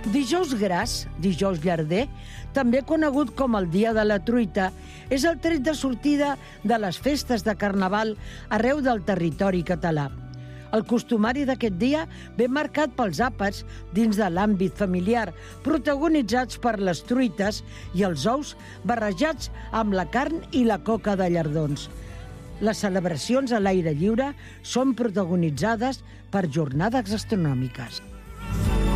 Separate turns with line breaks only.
Dijous Gras, dijous llarder, també conegut com el Dia de la Truita, és el tret de sortida de les festes de Carnaval arreu del territori català. El costumari d'aquest dia ve marcat pels àpats dins de l'àmbit familiar, protagonitzats per les truites i els ous barrejats amb la carn i la coca de llardons. Les celebracions a l'aire lliure són protagonitzades per jornades gastronòmiques.